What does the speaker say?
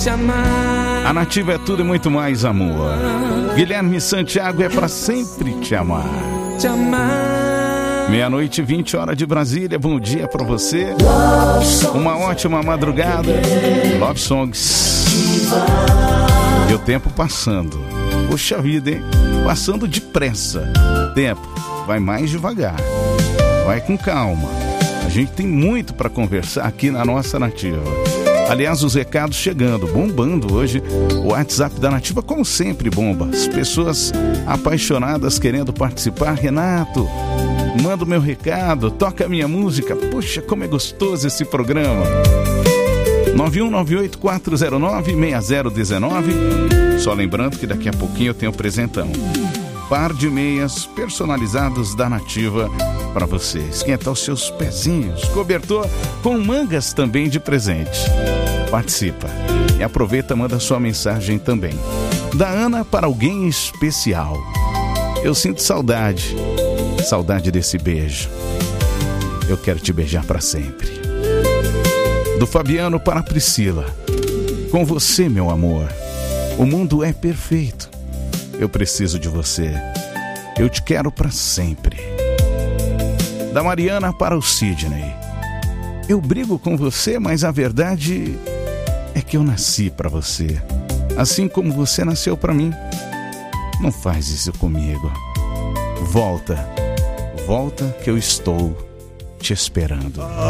A Nativa é tudo e muito mais, amor. Guilherme Santiago é pra sempre te amar. 00:20, hora de Brasília. Bom dia pra você. Uma ótima madrugada. Love Songs. E o tempo passando. Poxa vida, hein? Passando depressa. Tempo vai mais devagar. Vai com calma. A gente tem muito pra conversar aqui na nossa Nativa. Aliás, os recados chegando, bombando hoje. O WhatsApp da Nativa, como sempre, bomba. As pessoas apaixonadas querendo participar. Renato, manda o meu recado, toca a minha música. Puxa, como é gostoso esse programa. 9198-409-6019. Só lembrando que daqui a pouquinho eu tenho presentão. Par de meias personalizados da Nativa para você esquentar os seus pezinhos. Cobertor com mangas também de presente. Participa e aproveita, manda sua mensagem também. Da Ana para alguém especial. Eu sinto saudade desse beijo. Eu quero te beijar para sempre. Do Fabiano para a Priscila. Com você, meu amor, o mundo é perfeito. Eu preciso de você. Eu te quero para sempre. Da Mariana para o Sidney. Eu brigo com você, mas a verdade é que eu nasci para você. Assim como você nasceu para mim. Não faz isso comigo. Volta que eu estou te esperando.